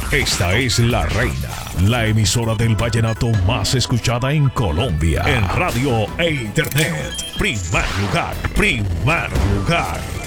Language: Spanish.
Esta es La Reina, la emisora del vallenato más escuchada en Colombia. En radio e internet. Primer lugar, primer lugar.